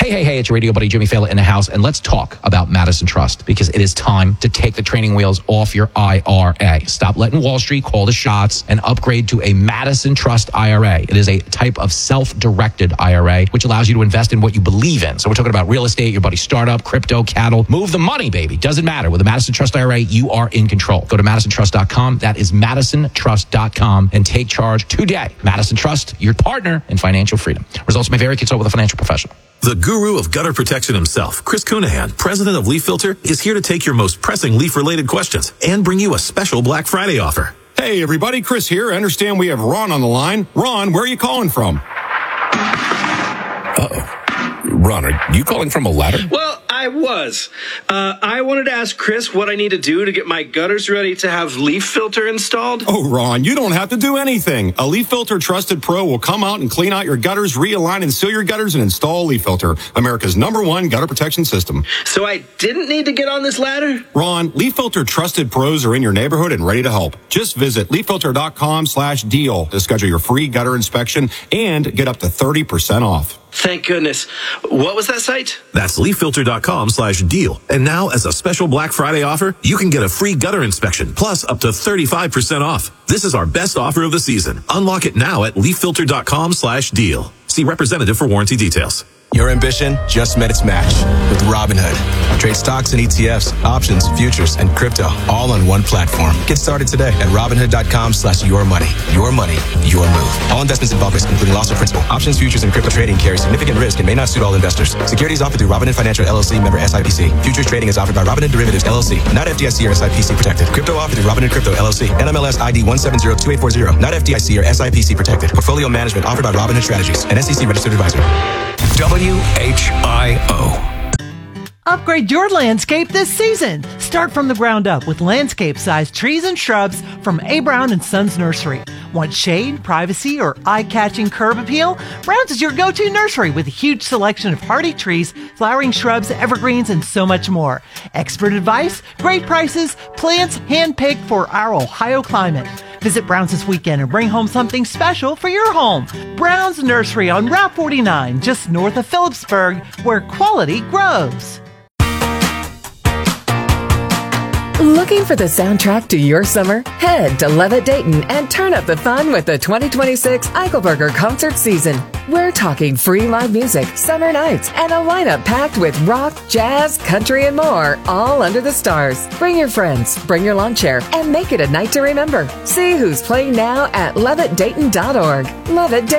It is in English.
Hey, it's your radio buddy Jimmy Fallon in the house, and let's talk about Madison Trust, because it is time to take the training wheels off your IRA. Stop letting Wall Street call the shots and upgrade to a Madison Trust IRA. It is a type of self-directed IRA, which allows you to invest in what you believe in. So we're talking about real estate, your buddy's startup, crypto, cattle. Move the money, baby. Doesn't matter. With a Madison Trust IRA, you are in control. Go to MadisonTrust.com. That is MadisonTrust.com, and take charge today. Madison Trust, your partner in financial freedom. Results may vary. Consult with a financial professional. The guru of gutter protection himself, Chris Cunahan, president of Leaf Filter, is here to take your most pressing leaf-related questions and bring you a special Black Friday offer. Hey, everybody, Chris here. I understand we have Ron on the line. Ron, where are you calling from? Uh-oh. Ron, are you calling from a ladder? Well, I was. I wanted to ask Chris what I need to do to get my gutters ready to have Leaf Filter installed. Oh, Ron, you don't have to do anything. A Leaf Filter Trusted Pro will come out and clean out your gutters, realign and seal your gutters, and install Leaf Filter, America's #1 gutter protection system. So I didn't need to get on this ladder? Ron, Leaf Filter Trusted Pros are in your neighborhood and ready to help. Just visit leaffilter.com/deal to schedule your free gutter inspection and get up to 30% off. Thank goodness. What was that site? That's leaffilter.com/deal. And now, as a special Black Friday offer, you can get a free gutter inspection, plus up to 35% off. This is our best offer of the season. Unlock it now at leaffilter.com/deal. See representative for warranty details. Your ambition just met its match with Robinhood. Trade stocks and ETFs, options, futures, and crypto all on one platform. Get started today at Robinhood.com/yourmoney. Your money, your move. All investments involve risk, including loss of principal. Options, futures, and crypto trading carry significant risk and may not suit all investors. Securities offered through Robinhood Financial LLC, member SIPC. Futures trading is offered by Robinhood Derivatives LLC, not FDIC or SIPC protected. Crypto offered through Robinhood Crypto LLC, NMLS ID 1702840, not FDIC or SIPC protected. Portfolio management offered by Robinhood Strategies, an SEC registered advisor. WHIO. Upgrade your landscape this season. Start from the ground up with landscape-sized trees and shrubs from A. Brown & Sons Nursery. Want shade, privacy, or eye-catching curb appeal? Brown's is your go-to nursery with a huge selection of hardy trees, flowering shrubs, evergreens, and so much more. Expert advice, great prices, plants hand-picked for our Ohio climate. Visit Brown's this weekend and bring home something special for your home. Brown's Nursery on Route 49, just north of Phillipsburg, where quality grows. Looking for the soundtrack to your summer? Head to Levitt Dayton and turn up the fun with the 2026 Eichelberger concert season. We're talking free live music, summer nights, and a lineup packed with rock, jazz, country, and more, all under the stars. Bring your friends, bring your lawn chair, and make it a night to remember. See who's playing now at levittdayton.org. Levitt Dayton.